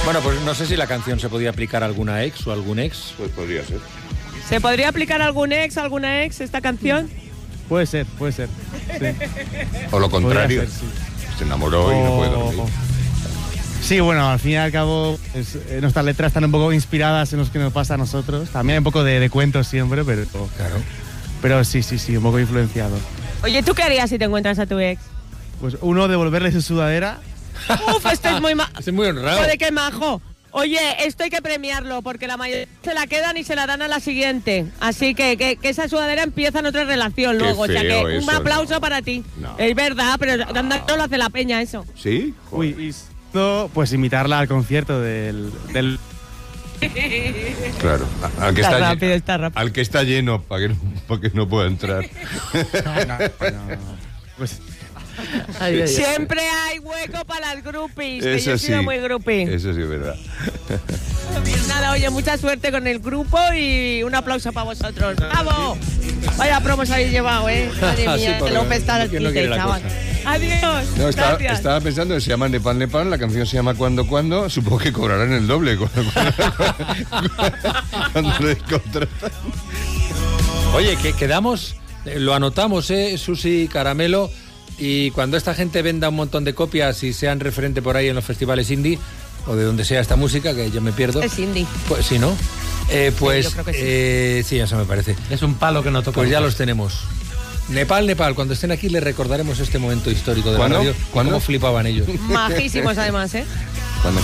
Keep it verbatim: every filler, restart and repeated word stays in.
Bueno, pues no sé si la canción se podía aplicar a alguna ex o algún ex. Pues podría ser. ¿Se podría aplicar a algún ex, a alguna ex esta canción? Puede ser, puede ser. Sí. O lo contrario. Ser, sí. Se enamoró o... y no puede dormir. Sí, bueno, al fin y al cabo es, eh, nuestras letras están un poco inspiradas en lo que nos pasa a nosotros. También hay un poco de, de cuentos siempre, pero, claro. pero sí, sí, sí, un poco influenciado. Oye, ¿tú qué harías si te encuentras a tu ex? Pues uno, devolverle su sudadera. Uf, esto es muy majo. Es muy honrado. Joder, qué majo. Oye, esto hay que premiarlo, porque la mayoría se la quedan y se la dan a la siguiente. Así que que, que esa sudadera empieza en otra relación Qué luego. O sea que feo un eso, aplauso no. para ti. No. Es verdad, pero anda, no lo hace la peña eso. ¿Sí? Uy, y esto, pues invitarla al concierto del... del... Claro, al que Está está, rápido, lleno, está rápido. al que está lleno para que, no, para que no pueda entrar. No, no, no. Pues... Ay, ay, siempre hay hueco para las groupies, que Eso yo he sido sí, muy groupie. Eso sí es verdad. Nada, oye, mucha suerte con el grupo y un aplauso para vosotros. ¡Bravo! Vaya promos habéis llevado, ¿eh? Madre mía, Sí, que porque López está no quiere la chaval. cosa. Adiós. No, estaba, Gracias. estaba pensando que se llama Nepal Nepal, la canción se llama Cuando Cuando, supongo que cobrarán el doble cuando, cuando, cuando les contratan. Oye, que quedamos, eh, lo anotamos, ¿eh? Susi Caramelo, y cuando esta gente venda un montón de copias y sean referente por ahí en los festivales indie, o de donde sea esta música, que yo me pierdo. Es indie. Pues sí, ¿no? Eh, pues, Sí, yo creo que sí. eh, sí, eso me parece. Es un palo que no toca. Pues ya los tenemos. Nepal, Nepal, cuando estén aquí les recordaremos este momento histórico de ¿Cuándo? la radio. ¿Cuándo? Cómo flipaban ellos. Majísimos además, ¿eh?